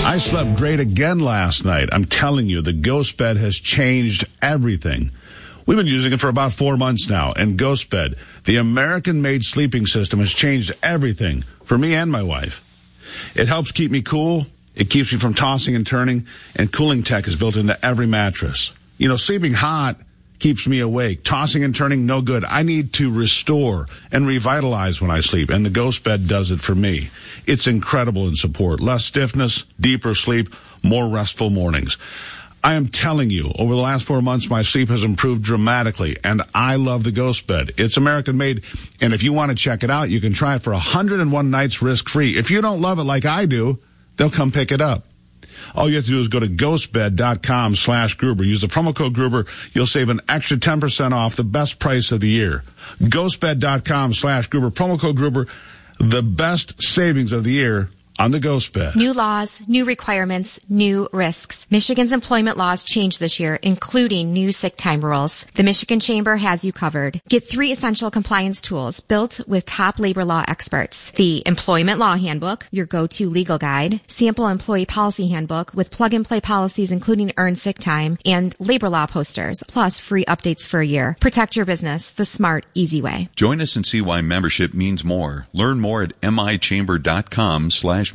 I slept great again last night. I'm telling you, the Ghost Bed has changed everything. We've been using it for about 4 months now, and Ghost Bed, the American-made sleeping system, has changed everything for me and my wife. It helps keep me cool. It keeps me from tossing and turning, and cooling tech is built into every mattress. You know, sleeping hot keeps me awake. Tossing and turning, no good. I need to restore and revitalize when I sleep, and the Ghost Bed does it for me. It's incredible in support. Less stiffness, deeper sleep, more restful mornings. I am telling you, over the last 4 months, my sleep has improved dramatically, and I love the Ghost Bed. It's American-made, and if you want to check it out, you can try it for 101 nights risk-free. If you don't love it like I do, they'll come pick it up. All you have to do is go to ghostbed.com/Gruber. Use the promo code Gruber. You'll save an extra 10% off the best price of the year. Ghostbed.com/Gruber. Promo code Gruber. The best savings of the year on the Ghost Bed. New laws, new requirements, new risks. Michigan's employment laws changed this year, including new sick time rules. The Michigan Chamber has you covered. Get 3 essential compliance tools built with top labor law experts. The Employment Law Handbook, your go-to legal guide, Sample Employee Policy Handbook with plug-and-play policies including earned sick time, and labor law posters, plus free updates for a year. Protect your business the smart, easy way. Join us and see why membership means more. Learn more at michamber.com/membership.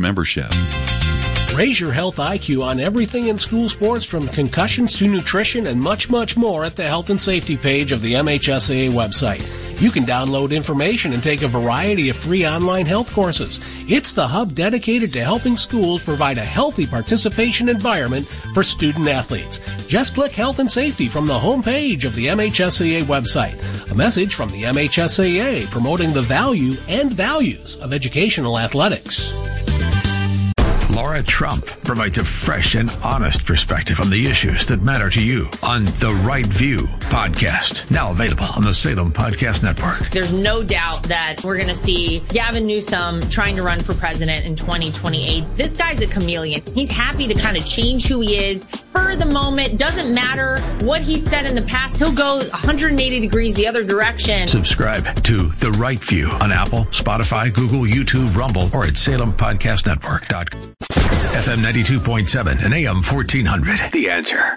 Raise your health IQ on everything in school sports, from concussions to nutrition and much, much more at the health and safety page of the MHSAA website. You can download information and take a variety of free online health courses. It's the hub dedicated to helping schools provide a healthy participation environment for student athletes. Just click Health and Safety from the homepage of the MHSAA website. A message from the MHSAA promoting the value and values of educational athletics. Laura Trump provides a fresh and honest perspective on the issues that matter to you on The Right View podcast, now available on the Salem Podcast Network. There's no doubt that we're going to see Gavin Newsom trying to run for president in 2028. This guy's a chameleon. He's happy to kind of change who he is for the moment. Doesn't matter what he said in the past. He'll go 180 degrees the other direction. Subscribe to The Right View on Apple, Spotify, Google, YouTube, Rumble, or at SalemPodcastNetwork.com. FM 92.7 and AM 1400. The Answer.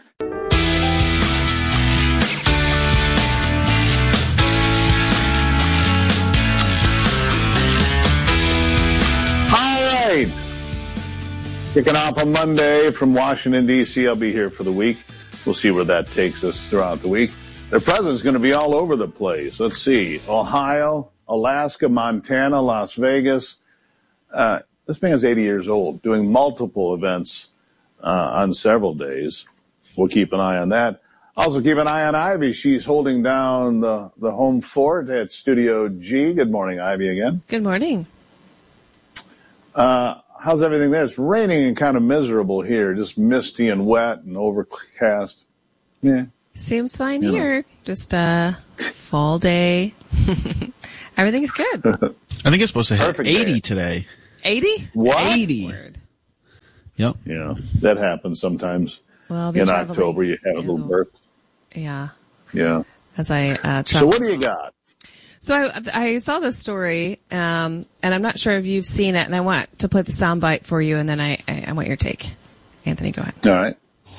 All right. Kicking off on Monday from Washington, D.C. I'll be here for the week. We'll see where that takes us throughout the week. The president's going to be all over the place. Let's see. Ohio, Alaska, Montana, Las Vegas. This man's 80 years old, doing multiple events on several days. We'll keep an eye on that. Also keep an eye on Ivy. She's holding down the home fort at Studio G. Good morning, Ivy, again. Good morning. How's everything there? It's raining and kind of miserable here, just misty and wet and overcast. Yeah. Seems fine here. Just a fall day. Everything's good. I think it's supposed to hit Perfect 80 day. today. 80? What? 80. Word. Yep. Yeah, that happens sometimes. Well, I'll be in traveling October, you have a little burst. Yeah. Yeah. As I travel. So what do you got? So I saw this story, and I'm not sure if you've seen it, and I want to play the soundbite for you, and then I want your take. Anthony, go ahead. All right.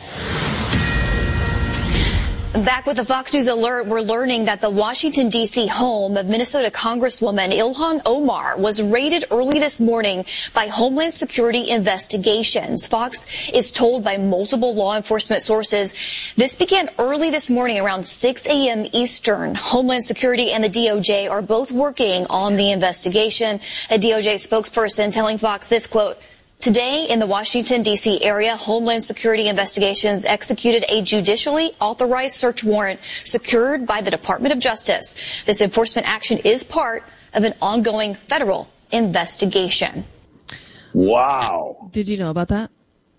Back with the Fox News Alert, we're learning that the Washington, D.C. home of Minnesota Congresswoman Ilhan Omar was raided early this morning by Homeland Security investigations. Fox is told by multiple law enforcement sources this began early this morning around 6 a.m. Eastern. Homeland Security and the DOJ are both working on the investigation. A DOJ spokesperson telling Fox this, quote, "Today, in the Washington, D.C. area, Homeland Security investigations executed a judicially authorized search warrant secured by the Department of Justice. This enforcement action is part of an ongoing federal investigation." Wow. Did you know about that?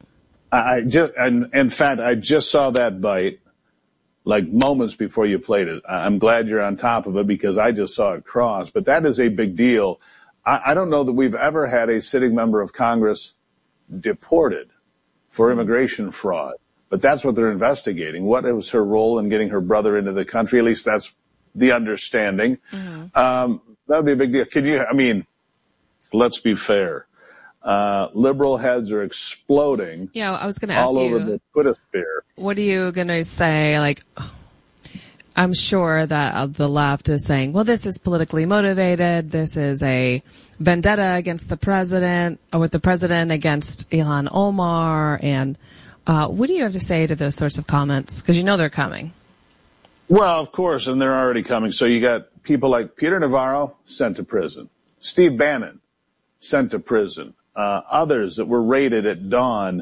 In fact, I just saw that bite like moments before you played it. I'm glad you're on top of it because I just saw it cross. But that is a big deal. I don't know that we've ever had a sitting member of Congress deported for immigration fraud, but that's what they're investigating. What was her role in getting her brother into the country? At least that's the understanding. Mm-hmm. That would be a big deal. Let's be fair. Liberal heads are exploding. Yeah, I was going to ask all over the Twitter sphere. What are you going to say? Like, I'm sure that the left is saying, well, this is politically motivated. This is a vendetta against the president, or with the president against Ilhan Omar. And what do you have to say to those sorts of comments? Because you know they're coming. Well, of course, and they're already coming. So you got people like Peter Navarro sent to prison, Steve Bannon sent to prison, others that were raided at dawn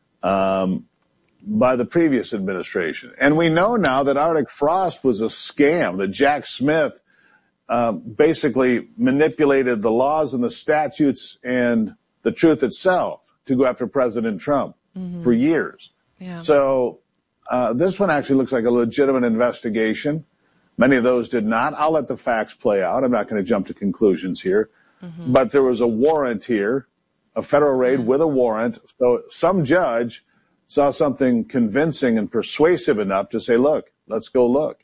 by the previous administration. And we know now that Arctic Frost was a scam, that Jack Smith basically manipulated the laws and the statutes and the truth itself to go after President Trump for years. Yeah. So this one actually looks like a legitimate investigation. Many of those did not. I'll let the facts play out. I'm not going to jump to conclusions here. But there was a warrant here, a federal raid with a warrant. So some judge saw something convincing and persuasive enough to say, look, let's go look.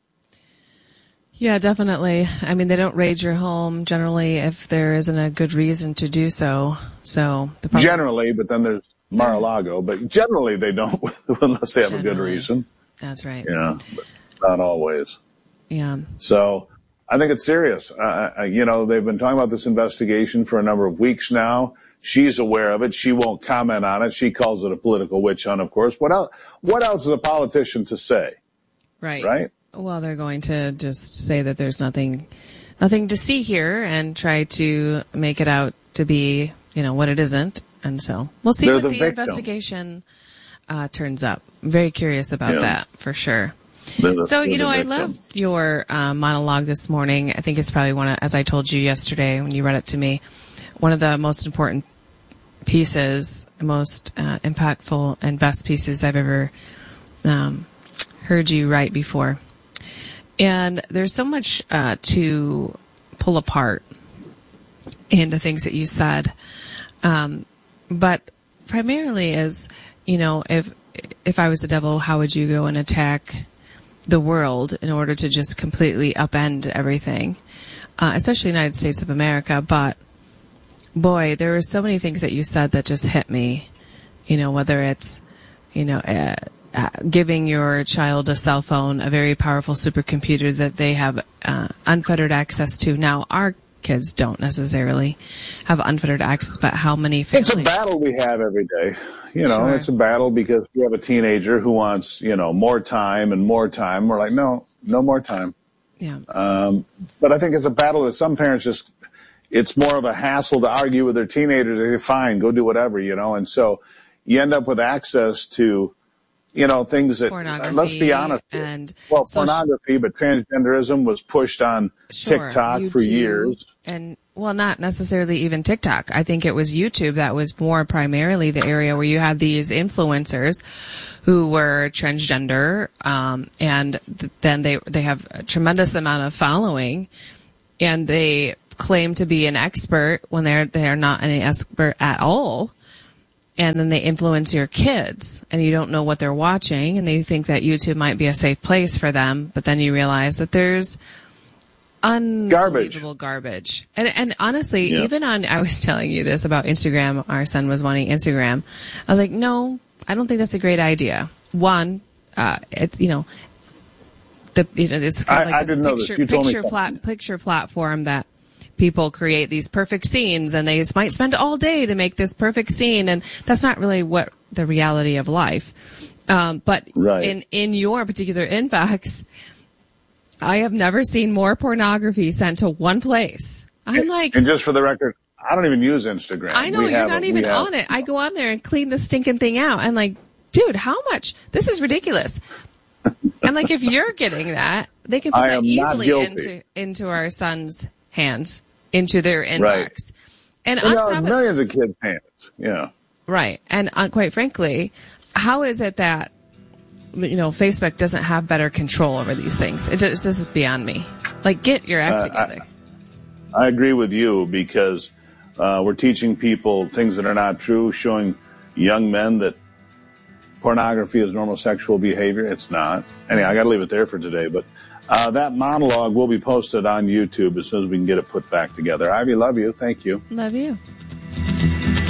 Yeah, definitely. I mean, they don't raid your home generally if there isn't a good reason to do so. So generally, but then there's Mar-a-Lago. But generally they don't unless they have a good reason. That's right. Yeah, but not always. Yeah. So I think it's serious. You know, they've been talking about this investigation for a number of weeks now. She's aware of it. She won't comment on it. She calls it a political witch hunt, of course. What else is a politician to say? Right. Right? Well, they're going to just say that there's nothing to see here and try to make it out to be, you know, what it isn't. And so we'll see what the investigation turns up. I'm very curious about that for sure. So, you know, I loved your monologue this morning. I think it's probably as I told you yesterday when you read it to me, one of the most important pieces, most impactful and best pieces I've ever heard you write before. And there's so much to pull apart in the things that you said. But primarily is, you know, if I was the devil, how would you go and attack the world in order to just completely upend everything, especially the United States of America. But boy, there were so many things that you said that just hit me, you know, whether it's, you know, giving your child a cell phone, a very powerful supercomputer that they have unfettered access to. Now, our kids don't necessarily have unfettered access, but how many families? It's a battle we have every day. You know, It's a battle because we have a teenager who wants, you know, more time and more time. We're like, no more time. Yeah. But I think it's a battle that some parents it's more of a hassle to argue with their teenagers. They say, fine, go do whatever, you know. And so you end up with access to, you know, things that, let's be honest. Pornography, but transgenderism was pushed on TikTok for years. And, well, not necessarily even TikTok. I think it was YouTube that was more primarily the area where you had these influencers who were transgender, and then they have a tremendous amount of following, and they claim to be an expert when they're not an expert at all. And then they influence your kids, and you don't know what they're watching, and they think that YouTube might be a safe place for them, but then you realize that there's unbelievable garbage. And honestly, even I was telling you this about Instagram. Our son was wanting Instagram. I was like, no, I don't think that's a great idea. One, this kind of like this picture platform that people create these perfect scenes, and they might spend all day to make this perfect scene, and that's not really what the reality of life. But in your particular inbox, I have never seen more pornography sent to one place. I'm like, and just for the record, I don't even use Instagram. I know you're not even on it. I go on there and clean the stinking thing out. I'm like, dude, how much? This is ridiculous. And like, if you're getting that, they can put that easily into our son's hands, into their inbox. Right. And on top of millions of kids' hands. Yeah. Right. And quite frankly, how is it that, you know, Facebook doesn't have better control over these things? This is beyond me. Like, get your act together. I agree with you, because we're teaching people things that are not true, showing young men that pornography is normal sexual behavior. It's not. Anyway, I got to leave it there for today. But that monologue will be posted on YouTube as soon as we can get it put back together. Ivy, love you. Thank you. Love you.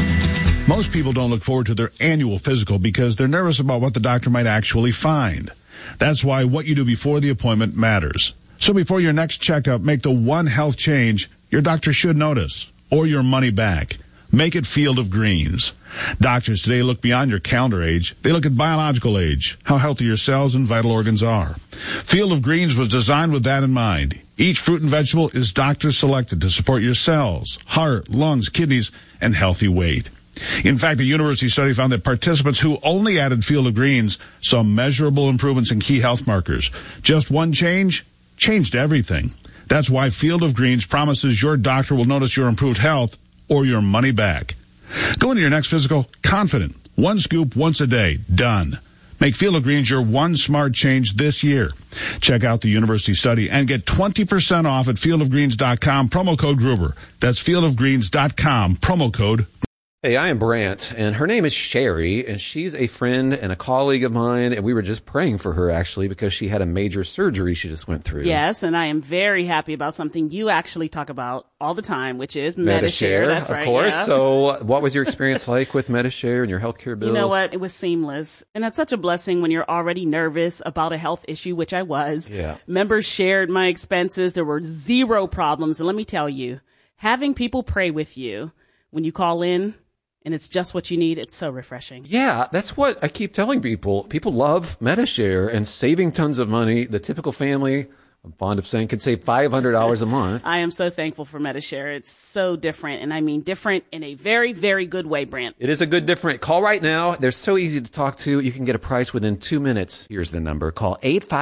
Most people don't look forward to their annual physical because they're nervous about what the doctor might actually find. That's why what you do before the appointment matters. So before your next checkup, make the one health change your doctor should notice, or your money back. Make it Field of Greens. Doctors today look beyond your calendar age. They look at biological age, how healthy your cells and vital organs are. Field of Greens was designed with that in mind. Each fruit and vegetable is doctor selected to support your cells, heart, lungs, kidneys, and healthy weight. In fact, a university study found that participants who only added Field of Greens saw measurable improvements in key health markers. Just one change changed everything. That's why Field of Greens promises your doctor will notice your improved health or your money back. Go into your next physical confident. One scoop once a day. Done. Make Field of Greens your one smart change this year. Check out the university study and get 20% off at fieldofgreens.com, promo code Gruber. That's fieldofgreens.com, promo code Gruber. Hey, I am Brant, and her name is Sherry, and she's a friend and a colleague of mine, and we were just praying for her, actually, because she had a major surgery she just went through. Yes, and I am very happy about something you actually talk about all the time, which is Medi-Share. That's right, of course. Yeah. So what was your experience like with Medi-Share and your healthcare bills? You know what? It was seamless, and that's such a blessing when you're already nervous about a health issue, which I was. Yeah. Members shared my expenses. There were zero problems, and let me tell you, having people pray with you when you call in, and it's just what you need. It's so refreshing. Yeah, that's what I keep telling people. People love Medi-Share and saving tons of money. The typical family, I'm fond of saying, can save $500 a month. I am so thankful for Medi-Share. It's so different, and I mean different in a very, very good way, Brant. It is a good different. Call right now. They're so easy to talk to. You can get a price within 2 minutes. Here's the number. Call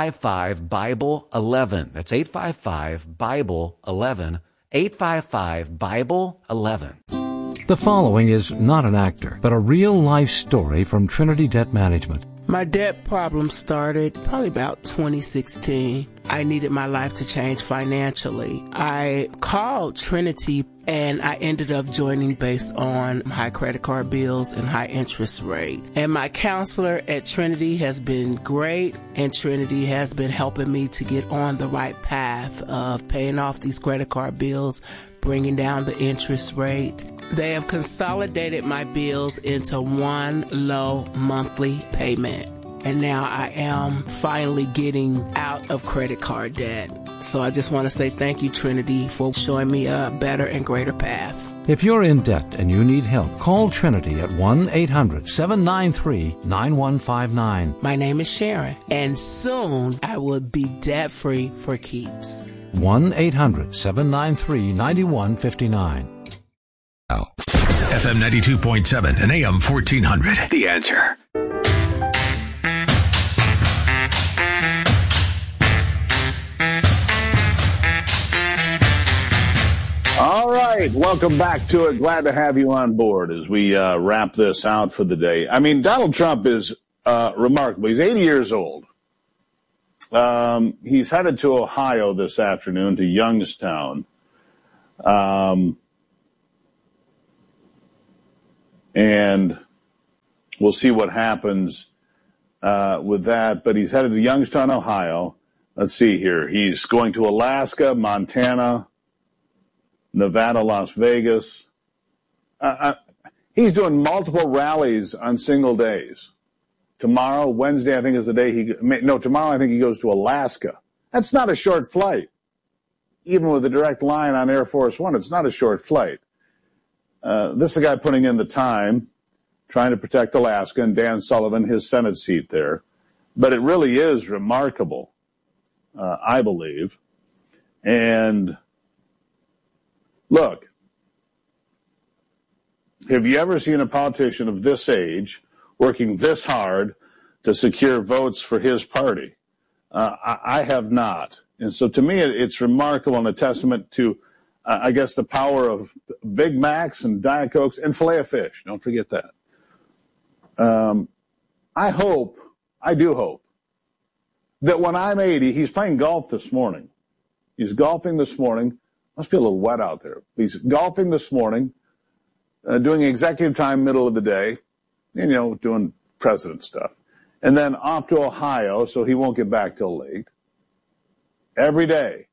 855-BIBLE-11. That's 855-BIBLE-11. 855-BIBLE-11. The following is not an actor, but a real-life story from Trinity Debt Management. My debt problem started probably about 2016. I needed my life to change financially. I called Trinity and I ended up joining based on high credit card bills and high interest rate. And my counselor at Trinity has been great, and Trinity has been helping me to get on the right path of paying off these credit card bills, bringing down the interest rate. They have consolidated my bills into one low monthly payment. And now I am finally getting out of credit card debt. So I just want to say thank you, Trinity, for showing me a better and greater path. If you're in debt and you need help, call Trinity at 1-800-793-9159. My name is Sharon, and soon I will be debt-free for keeps. 1-800-793-9159. FM 92.7 and AM 1400. The Answer. All right, welcome back to it. Glad to have you on board as we wrap this out for the day. I mean, Donald Trump is remarkable. He's 80 years old. He's headed to Ohio this afternoon, to Youngstown. And we'll see what happens with that. But he's headed to Youngstown, Ohio. Let's see here. He's going to Alaska, Montana, Nevada, Las Vegas. He's doing multiple rallies on single days. Tomorrow, Wednesday, I think is the day tomorrow I think he goes to Alaska. That's not a short flight. Even with a direct line on Air Force One, it's not a short flight. This is a guy putting in the time, trying to protect Alaska, and Dan Sullivan, his Senate seat there. But it really is remarkable, I believe. And look, have you ever seen a politician of this age working this hard to secure votes for his party? I have not. And so to me, it's remarkable and a testament to, I guess, the power of Big Macs and Diet Cokes and filet of fish. Don't forget that. I do hope, that when I'm 80, he's playing golf this morning. He's golfing this morning. Must be a little wet out there. He's golfing this morning, doing executive time, middle of the day, and, doing president stuff. And then off to Ohio, so he won't get back till late. Every day,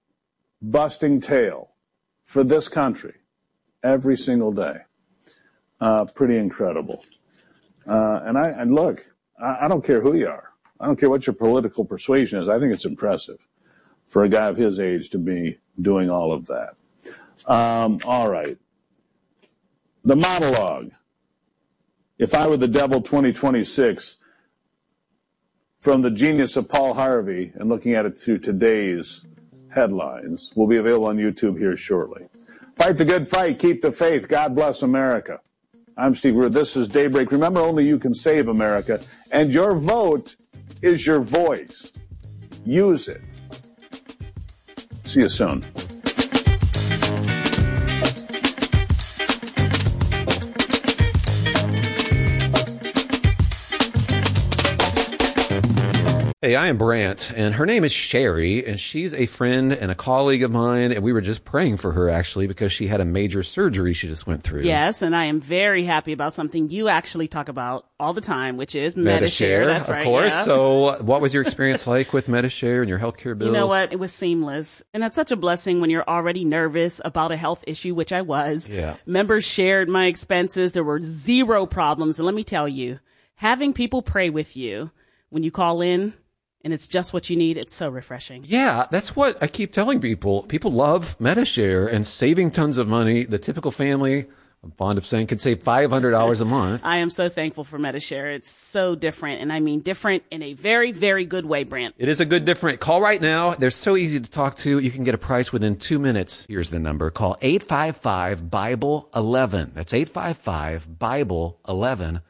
busting tail for this country, every single day. Pretty incredible. And look, I don't care who you are. I don't care what your political persuasion is. I think it's impressive for a guy of his age to be doing all of that. All right. The monologue. If I Were the Devil 2026, from the genius of Paul Harvey, and looking at it through today's headlines, will be available on YouTube here shortly. Fight the good fight. Keep the faith. God bless America. I'm Steve Ruhr. This is Daybreak. Remember, only you can save America, and your vote is your voice. Use it. See you soon. Hey, I am Brant, and her name is Sherry, and she's a friend and a colleague of mine, and we were just praying for her, actually, because she had a major surgery she just went through. Yes, and I am very happy about something you actually talk about all the time, which is Medi-Share. That's right, of course. Yeah. So what was your experience like with Medi-Share and your healthcare bills? You know what? It was seamless. And that's such a blessing when you're already nervous about a health issue, which I was. Yeah. Members shared my expenses. There were zero problems. And let me tell you, having people pray with you when you call in, and it's just what you need, it's so refreshing. Yeah, that's what I keep telling people. People love Medi-Share and saving tons of money. The typical family, I'm fond of saying, could save $500 a month. I am so thankful for Medi-Share. It's so different, and I mean different in a very, very good way, Brant. It is a good different. Call right now. They're so easy to talk to. You can get a price within 2 minutes. Here's the number. Call 855-BIBLE-11. That's 855-BIBLE-11.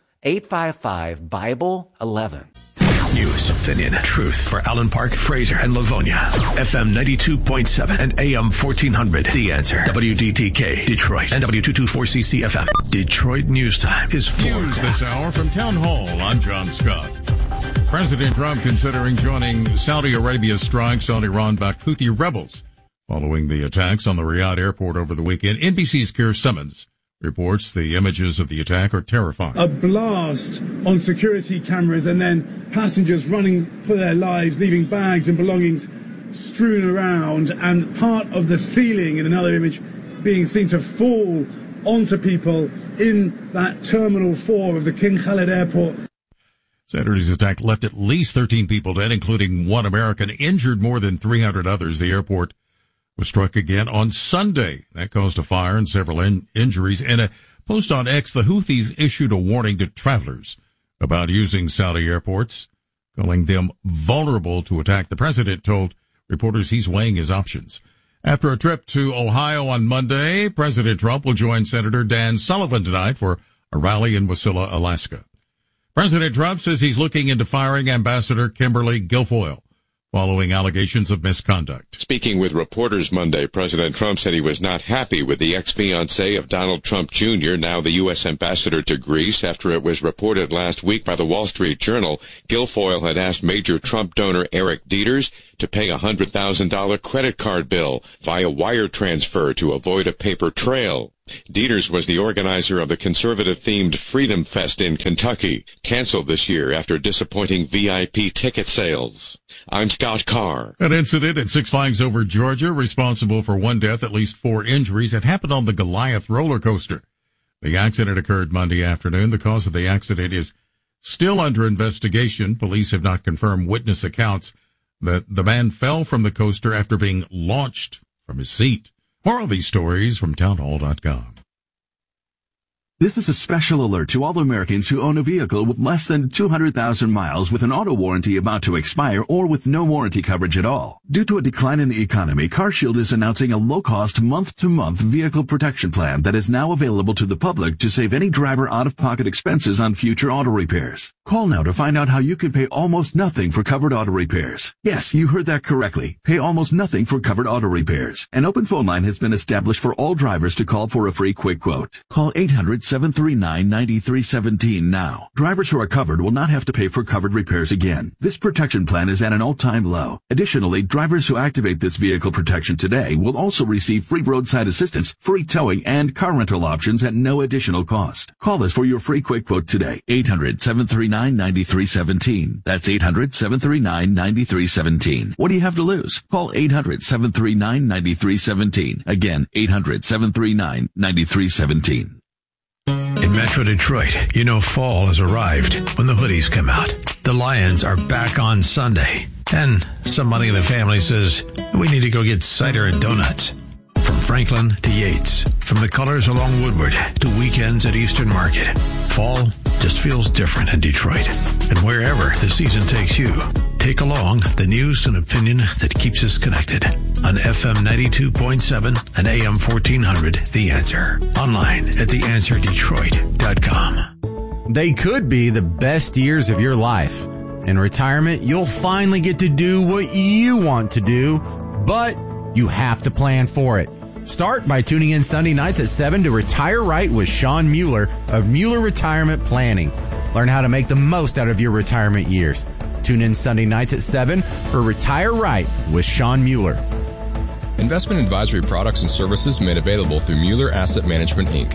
855-BIBLE-11. News, opinion, truth for Allen Park, Fraser, and Livonia. FM 92.7 and AM 1400. The Answer. WDTK, Detroit, and W224CC FM. Detroit News Time is 4. News this hour from Town Hall. I'm John Scott. President Trump considering joining Saudi Arabia's strikes on Iran-backed Houthi rebels following the attacks on the Riyadh airport over the weekend. NBC's Keir Simmons reports the images of the attack are terrifying. A blast on security cameras and then passengers running for their lives, leaving bags and belongings strewn around, and part of the ceiling in another image being seen to fall onto people in that Terminal 4 of the King Khalid Airport. Saturday's attack left at least 13 people dead, including one American, injured more than 300 others. The airport was struck again on Sunday. That caused a fire and several injuries. In a post on X, the Houthis issued a warning to travelers about using Saudi airports, calling them vulnerable to attack. The president told reporters he's weighing his options. After a trip to Ohio on Monday, President Trump will join Senator Dan Sullivan tonight for a rally in Wasilla, Alaska. President Trump says he's looking into firing Ambassador Kimberly Guilfoyle following allegations of misconduct. Speaking with reporters Monday, President Trump said he was not happy with the ex-fiancée of Donald Trump Jr., now the U.S. ambassador to Greece, after it was reported last week by the Wall Street Journal Guilfoyle had asked major Trump donor Eric Dieters to pay a $100,000 credit card bill via wire transfer to avoid a paper trail. Dieters was the organizer of the conservative-themed Freedom Fest in Kentucky, canceled this year after disappointing VIP ticket sales. I'm Scott Carr. An incident at Six Flags Over Georgia, responsible for one death, at least 4 injuries. It happened on the Goliath roller coaster. The accident occurred Monday afternoon. The cause of the accident is still under investigation. Police have not confirmed witness accounts that the man fell from the coaster after being launched from his seat. More of these stories from townhall.com. This is a special alert to all Americans who own a vehicle with less than 200,000 miles with an auto warranty about to expire or with no warranty coverage at all. Due to a decline in the economy, CarShield is announcing a low-cost month-to-month vehicle protection plan that is now available to the public to save any driver out-of-pocket expenses on future auto repairs. Call now to find out how you can pay almost nothing for covered auto repairs. Yes, you heard that correctly. Pay almost nothing for covered auto repairs. An open phone line has been established for all drivers to call for a free quick quote. Call 800-739-9317 now. Drivers who are covered will not have to pay for covered repairs again. This protection plan is at an all-time low. Additionally, drivers who activate this vehicle protection today will also receive free roadside assistance, free towing, and car rental options at no additional cost. Call us for your free quick quote today. 800-739-9317. That's 800-739-9317. What do you have to lose? Call 800-739-9317. Again, 800-739-9317. In Metro Detroit, you know fall has arrived when the hoodies come out. The Lions are back on Sunday. And somebody in the family says, we need to go get cider and donuts. From Franklin to Yates, from the colors along Woodward to weekends at Eastern Market, fall just feels different in Detroit. And wherever the season takes you, take along the news and opinion that keeps us connected on FM 92.7 and AM 1400, The Answer. Online at theanswerdetroit.com. They could be the best years of your life. In retirement, you'll finally get to do what you want to do, but you have to plan for it. Start by tuning in Sunday nights at 7 to Retire Right with Sean Mueller of Mueller Retirement Planning. Learn how to make the most out of your retirement years. Tune in Sunday nights at 7 for Retire Right with Sean Mueller. Investment advisory products and services made available through Mueller Asset Management, Inc.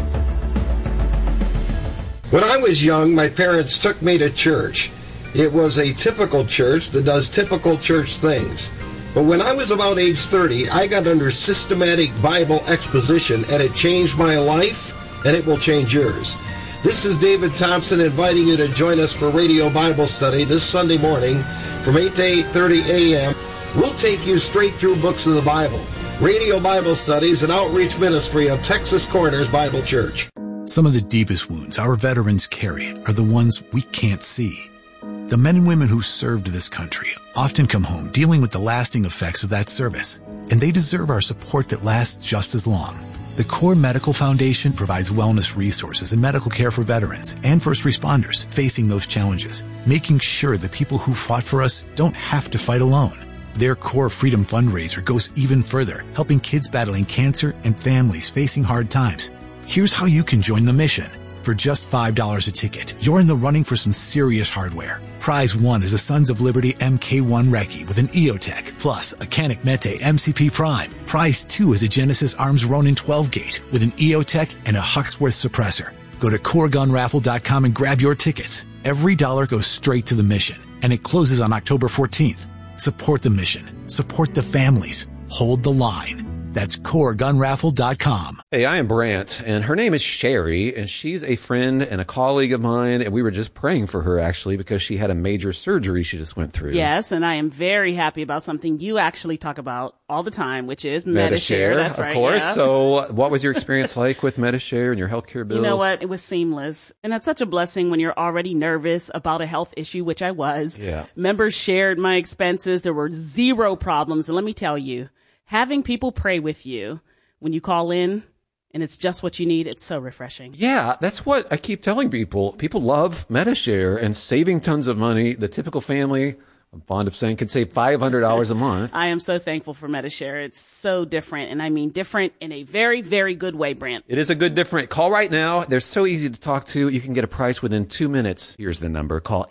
When I was young, my parents took me to church. It was a typical church that does typical church things. But when I was about age 30, I got under systematic Bible exposition, and it changed my life, and it will change yours. This is David Thompson inviting you to join us for Radio Bible Study this Sunday morning from 8 to 8:30 a.m. We'll take you straight through books of the Bible. Radio Bible Study is an outreach ministry of Texas Corners Bible Church. Some of the deepest wounds our veterans carry are the ones we can't see. The men and women who served this country often come home dealing with the lasting effects of that service, and they deserve our support that lasts just as long. The Core Medical Foundation provides wellness resources and medical care for veterans and first responders facing those challenges, making sure the people who fought for us don't have to fight alone. Their Core Freedom fundraiser goes even further, helping kids battling cancer and families facing hard times. Here's how you can join the mission. For just $5 a ticket, you're in the running for some serious hardware. Prize 1 is a Sons of Liberty MK1 Recce with an EOTech, plus a Canik Mete MCP Prime. Prize 2 is a Genesis Arms Ronin 12-gauge with an EOTech and a Huxworth suppressor. Go to CoreGunRaffle.com and grab your tickets. Every dollar goes straight to the mission, and it closes on October 14th. Support the mission. Support the families. Hold the line. That's CoreGunRaffle.com. Hey, I am Brant, and her name is Sherry, and she's a friend and a colleague of mine, and we were just praying for her, actually, because she had a major surgery she just went through. Yes, and I am very happy about something you actually talk about all the time, which is Medi-Share. That's right. Of course. Yeah. So what was your experience like with Medi-Share and your healthcare bills? You know what? It was seamless. And that's such a blessing when you're already nervous about a health issue, which I was. Yeah. Members shared my expenses. There were zero problems. And let me tell you, having people pray with you when you call in and it's just what you need, it's so refreshing. Yeah, that's what I keep telling people. People love Medi-Share and saving tons of money. The typical family, I'm fond of saying, can save $500 a month. I am so thankful for Medi-Share. It's so different, and I mean different in a very, very good way, Brant. It is a good different. Call right now. They're so easy to talk to. You can get a price within 2 minutes. Here's the number. Call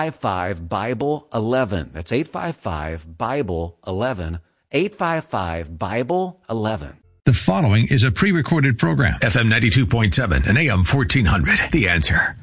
855-BIBLE-11. That's 855-BIBLE-11. 855-BIBLE-11. The following is a pre-recorded program. FM 92.7 and AM 1400. The Answer.